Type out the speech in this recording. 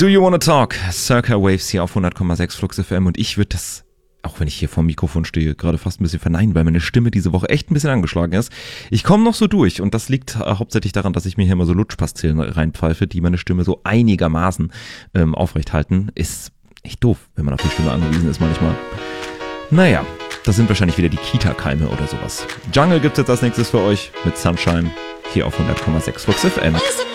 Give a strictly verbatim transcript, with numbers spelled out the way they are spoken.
Do You Wanna Talk? Circa Waves hier auf hundert Komma sechs Flux F M und ich würde das, auch wenn ich hier vorm Mikrofon stehe, gerade fast ein bisschen verneinen, weil meine Stimme diese Woche echt ein bisschen angeschlagen ist. Ich komme noch so durch und das liegt äh, hauptsächlich daran, dass ich mir hier immer so Lutschpastillen reinpfeife, die meine Stimme so einigermaßen ähm, aufrecht halten. Ist echt doof, wenn man auf die Stimme angewiesen ist manchmal. Naja, das sind wahrscheinlich wieder die Kita-Keime oder sowas. Jungle gibt's jetzt als nächstes für euch mit Sunshine hier auf hundert Komma sechs Flux F M.